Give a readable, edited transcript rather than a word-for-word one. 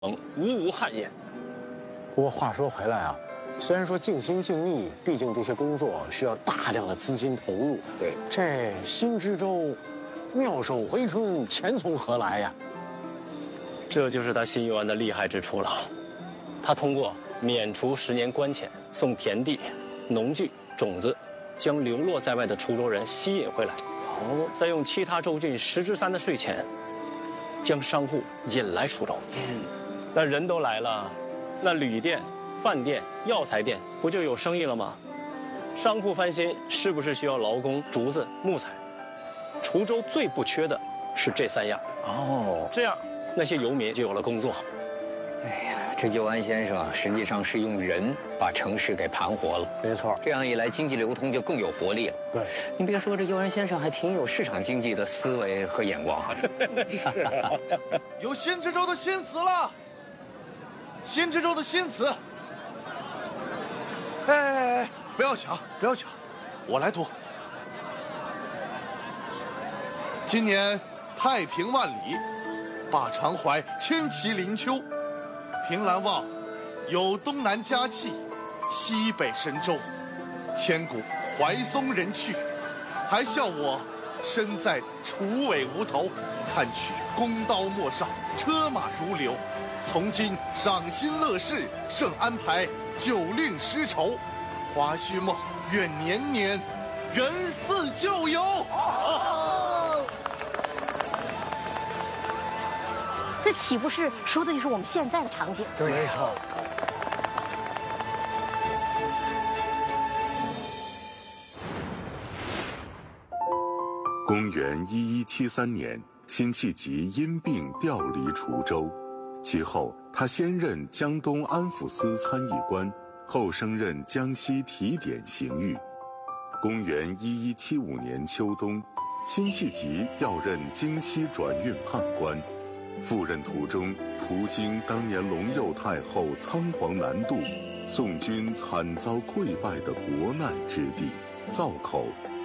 无憾也。 不过话说回来啊，虽然说尽心尽力，毕竟这些工作需要大量的资金投入。 对， 这新知州妙手回春，钱从何来呀？ 这就是他新元的厉害之处了。他通过免除10年官钱、送田地、农具、种子，将流落在外的滁州人吸引回来，再用其他州郡3%的税钱，将商户引来滁州。那人都来了，那旅店、饭店、药材店不就有生意了吗？商铺翻新是不是需要劳工、竹子、木材？滁州最不缺的是这3样。这样那些游民就有了工作。 哎呀，这右安先生实际上是用人把城市给盘活了。 没错， 这样一来，经济流通就更有活力了。 对， 你别说，这右安先生还挺有市场经济的思维和眼光啊。 有新知州的新词了，新知州的新词。哎，不要抢，不要抢，我来读。今年太平万里，把长淮千骑临秋。凭栏望，有东南佳气，西北神州，千古怀松人去。还笑我身在楚尾无头，看取公刀莫上，车马如流。从今赏心乐事，盛安排，久令诗愁。华胥梦，愿年年人似旧游。 这岂不是说的就是我们现在的场景？ 对，没错。 公元1173年，辛弃疾因病调离滁州，其后他先任江东安抚司参议官，后升任江西提点刑狱。公元1175年秋冬，辛弃疾调任京西转运判官，赴任途中，途经当年隆佑太后仓皇南渡，宋军惨遭溃败的国难之地——灶口，